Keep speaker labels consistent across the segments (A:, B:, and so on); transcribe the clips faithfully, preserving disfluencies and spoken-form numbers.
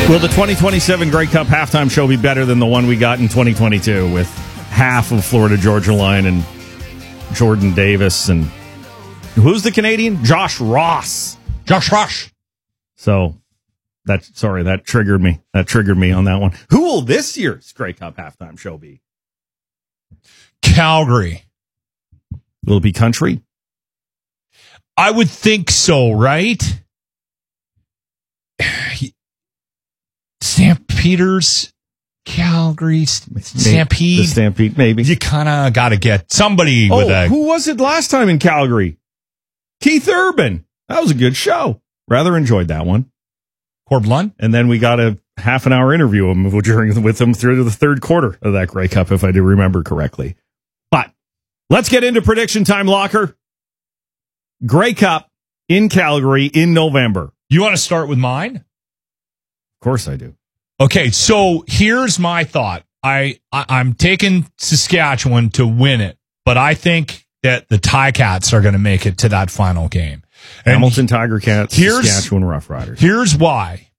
A: Will the twenty twenty-seven Grey Cup halftime show be better than the one we got in twenty twenty-two with half of Florida Georgia Line and Jordan Davis and who's the Canadian? Josh Ross.
B: Josh Ross.
A: So that sorry, that triggered me. That triggered me on that one. Who will this year's Grey Cup halftime show be?
B: Calgary.
A: Will it be country?
B: I would think so, right? Stampeders, Calgary, Stampede.
A: The Stampede, maybe.
B: You kind of got to get somebody
A: oh,
B: with a...
A: who was it last time in Calgary? Keith Urban. That was a good show. Rather enjoyed that one.
B: Corb Lund.
A: And then we got a half an hour interview with him through the third quarter of that Grey Cup, if I do remember correctly. But let's get into prediction time, Locker. Grey Cup in Calgary in November.
B: You want to start with mine?
A: Of course I do.
B: Okay, so here's my thought. I, I I'm taking Saskatchewan to win it, but I think that the Ticats are going to make it to that final game. And
A: Hamilton Tiger Cats, Saskatchewan Roughriders.
B: Here's why.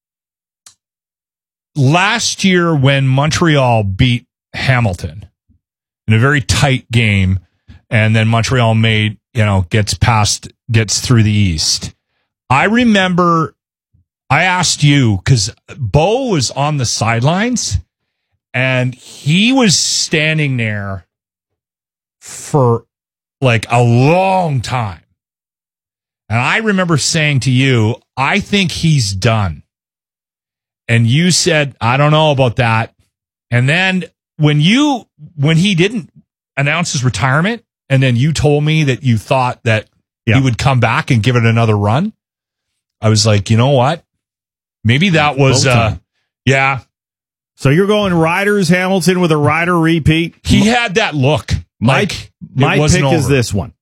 B: Last year when Montreal beat Hamilton in a very tight game, and then Montreal made, you know, gets past, gets through the East. I remember I asked you, because Bo was on the sidelines, and he was standing there for like a long time. And I remember saying to you, I think he's done. And you said, I don't know about that. And then when you, when he didn't announce his retirement, and then you told me that you thought that yeah. he would come back and give it another run, I was like, you know what? Maybe that was, uh, yeah.
A: So you're going Riders Hamilton with a Rider repeat?
B: He had that look.
A: My,
B: like
A: my pick over. is this one.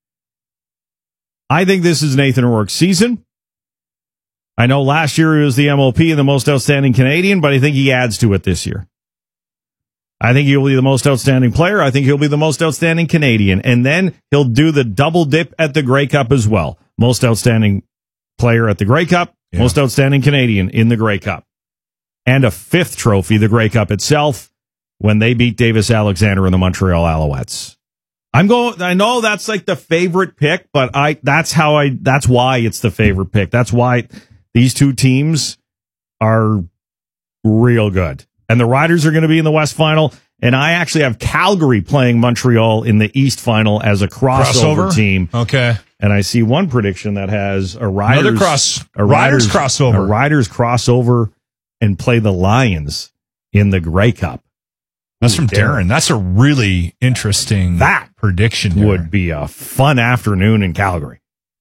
A: I think this is Nathan O'Rourke's season. I know last year he was the M O P and the most outstanding Canadian, but I think he adds to it this year. I think he'll be the most outstanding player. I think he'll be the most outstanding Canadian. And then he'll do the double dip at the Grey Cup as well. Most outstanding player at the Grey Cup, yeah. most outstanding Canadian in the Grey Cup. And a fifth trophy, the Grey Cup itself, when they beat Davis Alexander and the Montreal Alouettes. I'm going, I know that's like the favorite pick, but I, that's how I, that's why it's the favorite pick. That's why these two teams are real good. And the Riders are going to be in the West Final. And I actually have Calgary playing Montreal in the East Final as a crossover, crossover? team.
B: Okay.
A: And I see one prediction that has a Riders,
B: Another cross,
A: a
B: Riders, Riders crossover.
A: A Riders crossover and play the Lions in the Grey Cup.
B: That's from Darren. That's a really interesting
A: that
B: prediction. Darren.
A: Would be a fun afternoon in Calgary.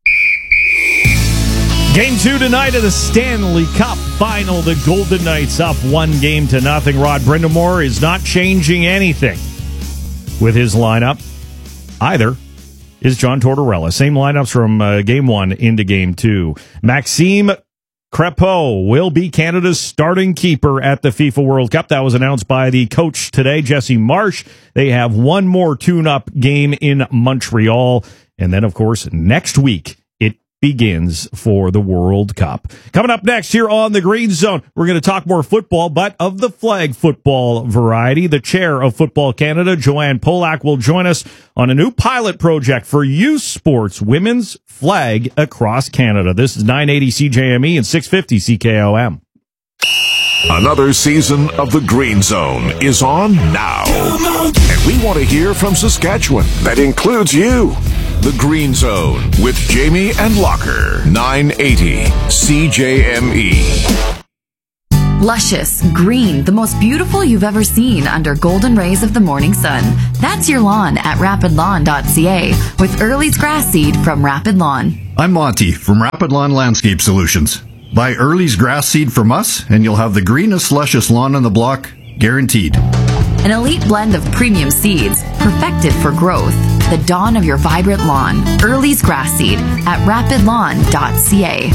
A: Game two tonight of the Stanley Cup Final. The Golden Knights up one game to nothing. Rod Brindamore is not changing anything with his lineup. Either is John Tortorella. Same lineups from uh, game one into game two. Maxime Crepeau will be Canada's starting keeper at the FIFA World Cup. That was announced by the coach today, Jesse Marsh. They have one more tune-up game in Montreal. And then, of course, next week, it begins for the World Cup. Coming up next here on the Green Zone, we're going to talk more football, but of the flag football variety. The chair of Football Canada, Joanne Polak, will join us on a new pilot project for youth sports women's flag across Canada. This is nine eighty C J M E and six fifty C K O M.
C: Another season of the Green Zone is on now. And we want to hear from Saskatchewan. That includes you. The Green Zone with Jamie and Locker. nine eighty C J M E.
D: Luscious, green, the most beautiful you've ever seen under golden rays of the morning sun. That's your lawn at rapid lawn dot c a with Early's grass seed from Rapid Lawn.
E: I'm Monty from Rapid Lawn Landscape Solutions. Buy Early's grass seed from us and you'll have the greenest, luscious lawn on the block, guaranteed.
D: An elite blend of premium seeds, perfected for growth. The dawn of your vibrant lawn. Early's grass seed at rapid lawn dot c a.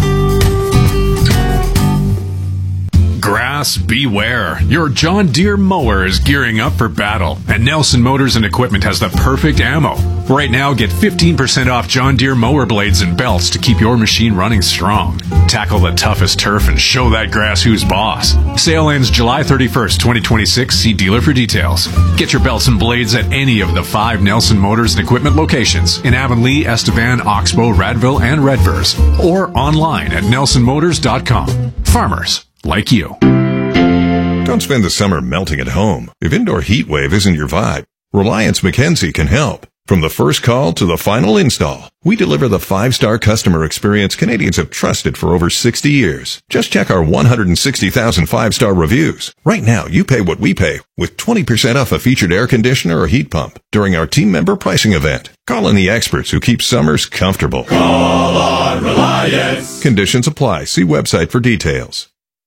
F: Grass beware. Your John Deere mower is gearing up for battle, and Nelson Motors and Equipment has the perfect ammo. Right now, get fifteen percent off John Deere mower blades and belts to keep your machine running strong. Tackle the toughest turf and show that grass who's boss. Sale ends July thirty-first, twenty twenty-six. See dealer for details. Get your belts and blades at any of the five Nelson Motors and Equipment locations in Avonlea, Estevan, Oxbow, Radville, and Redvers, or online at nelson motors dot com. Farmers like you.
G: Don't spend the summer melting at home. If indoor heat wave isn't your vibe, Reliance Mackenzie can help. From the first call to the final install, we deliver the five-star customer experience Canadians have trusted for over sixty years. Just check our one hundred sixty thousand five-star reviews. Right now, you pay what we pay with twenty percent off a featured air conditioner or heat pump during our team member pricing event. Call in the experts who keep summers comfortable.
H: Call on Reliance.
G: Conditions apply. See website for details.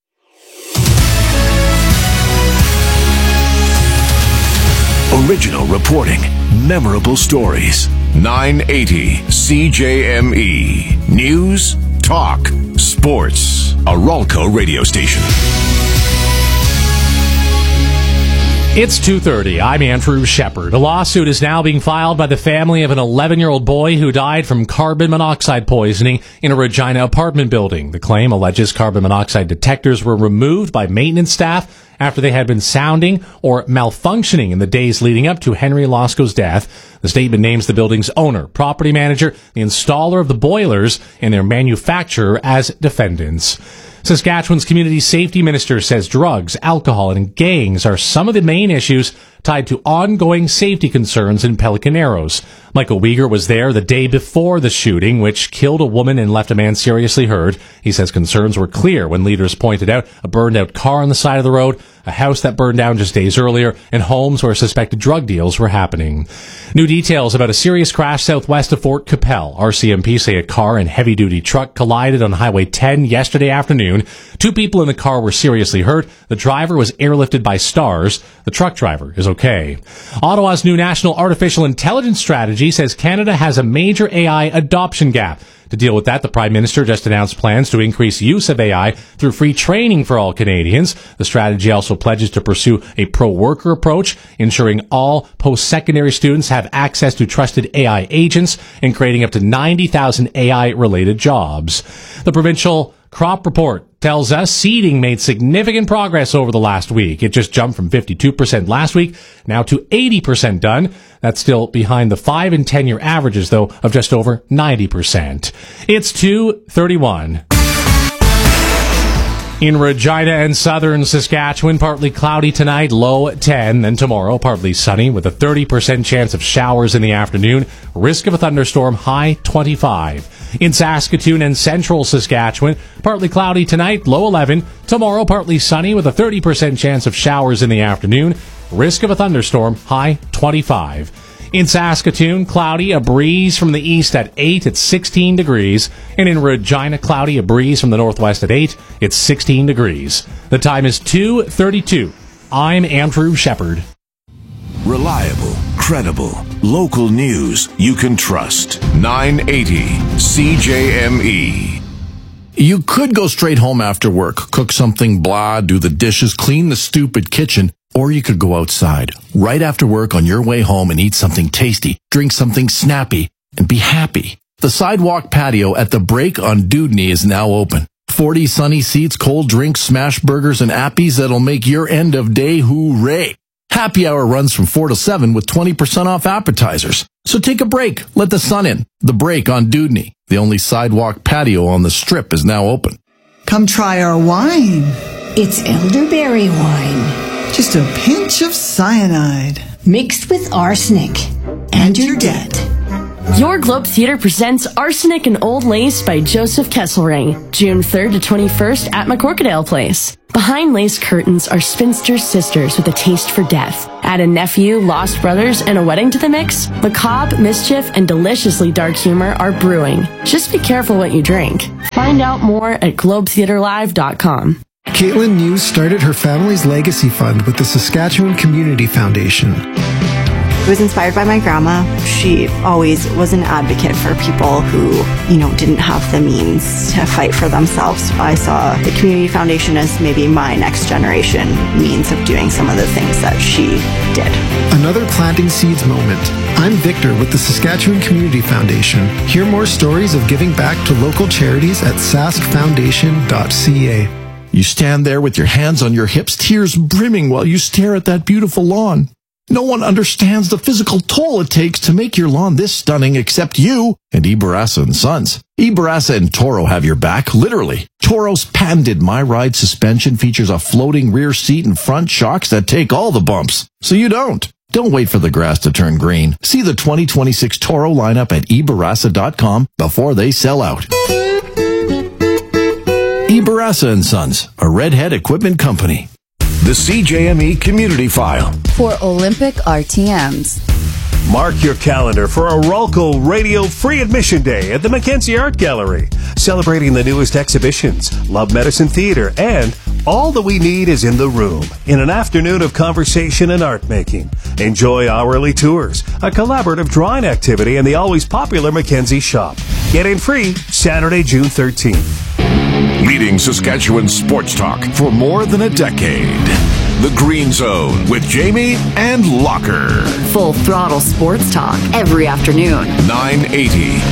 C: Original reporting, memorable stories. nine eighty C J M E. News, talk, sports. A Ralco radio station.
I: It's two thirty. I'm Andrew Shepard. A lawsuit is now being filed by the family of an eleven-year-old boy who died from carbon monoxide poisoning in a Regina apartment building. The claim alleges carbon monoxide detectors were removed by maintenance staff after they had been sounding or malfunctioning in the days leading up to Henry Losco's death. The statement names the building's owner, property manager, the installer of the boilers, and their manufacturer as defendants. Saskatchewan's community safety minister says drugs, alcohol, and gangs are some of the main issues tied to ongoing safety concerns in Pelican Arrows. Michael Uyghur was there the day before the shooting, which killed a woman and left a man seriously hurt. He says concerns were clear when leaders pointed out a burned-out car on the side of the road, a house that burned down just days earlier, and homes where suspected drug deals were happening. New details about a serious crash southwest of Fort Capel. R C M P say a car and heavy-duty truck collided on Highway ten yesterday afternoon. Two people in the car were seriously hurt. The driver was airlifted by Stars. The truck driver is okay. Ottawa's new national artificial intelligence strategy says Canada has a major A I adoption gap. To deal with that, the Prime Minister just announced plans to increase use of A I through free training for all Canadians. The strategy also pledges to pursue a pro-worker approach, ensuring all post-secondary students have access to trusted A I agents and creating up to ninety thousand A I-related jobs. The provincial crop report tells us seeding made significant progress over the last week. It just jumped from fifty-two percent last week, now to eighty percent done. That's still behind the five and ten year averages, though, of just over ninety percent. It's two thirty-one. In Regina and southern Saskatchewan, partly cloudy tonight, low ten. Then tomorrow, partly sunny with a thirty percent chance of showers in the afternoon. Risk of a thunderstorm, high twenty-five. In Saskatoon and central Saskatchewan, partly cloudy tonight, low eleven. Tomorrow, partly sunny with a thirty percent chance of showers in the afternoon. Risk of a thunderstorm, high twenty-five. In Saskatoon, cloudy, a breeze from the east at eight, it's sixteen degrees. And in Regina, cloudy, a breeze from the northwest at eight, it's sixteen degrees. The time is two thirty-two. I'm Andrew Shepard.
C: Reliable, credible, local news you can trust. nine eighty C J M E.
J: You could go straight home after work, cook something blah, do the dishes, clean the stupid kitchen, or you could go outside right after work on your way home and eat something tasty, drink something snappy, and be happy. The sidewalk patio at the Break on Dewdney is now open. forty sunny seats, cold drinks, smash burgers, and appies that'll make your end of day hooray. Happy hour runs from four to seven with twenty percent off appetizers. So take a break. Let the sun in. The Break on Dewdney. The only sidewalk patio on the Strip is now open.
K: Come try our wine.
L: It's elderberry wine.
K: Just a pinch of cyanide.
L: Mixed with arsenic. And,
K: and you're dead.
M: Your Globe Theatre presents Arsenic and Old Lace by Joseph Kesselring, June third to twenty-first at McCorkadale Place. Behind lace curtains are spinster sisters with a taste for death. Add a nephew, lost brothers, and a wedding to the mix. Macabre, mischief, and deliciously dark humor are brewing. Just be careful what you drink. Find out more at globe theatre live dot com.
N: Caitlin News started her family's legacy fund with the Saskatchewan Community Foundation. It was inspired by my grandma. She always was an advocate for people who, you know, didn't have the means to fight for themselves. I saw the Community Foundation as maybe my next generation means of doing some of the things that she did.
O: Another Planting Seeds moment. I'm Victor with the Saskatchewan Community Foundation. Hear more stories of giving back to local charities at sask foundation dot c a.
J: You stand there with your hands on your hips, tears brimming while you stare at that beautiful lawn. No one understands the physical toll it takes to make your lawn this stunning except you and Ibarasa and Sons. Ibarasa and Toro have your back, literally. Toro's patented My Ride suspension features a floating rear seat and front shocks that take all the bumps, so you don't. Don't wait for the grass to turn green. See the twenty twenty-six Toro lineup at ibarasa dot com before they sell out. Ibarasa and Sons, a Redhead equipment company.
C: The C J M E Community File.
D: For Olympic R T Ms.
P: Mark your calendar for a Rolco Radio Free Admission Day at the Mackenzie Art Gallery, celebrating the newest exhibitions, Love Medicine Theater, and All That We Need Is in the Room, in an afternoon of conversation and art making. Enjoy hourly tours, a collaborative drawing activity, and the always popular Mackenzie Shop. Get in free Saturday, June thirteenth.
C: Leading Saskatchewan sports talk for more than a decade. The Green Zone with Jamie and Locker.
D: Full throttle sports talk every afternoon.
C: nine eighty